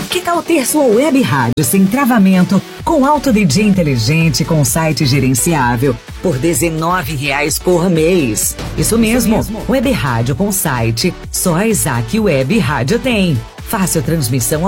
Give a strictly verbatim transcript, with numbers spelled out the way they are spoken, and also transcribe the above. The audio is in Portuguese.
Que tal ter sua web rádio sem travamento, com alto D J inteligente, com site gerenciável, por dezenove reais por mês? Isso mesmo, Isso mesmo. Web rádio com site, só a Isaac Web Rádio tem. Fácil transmissão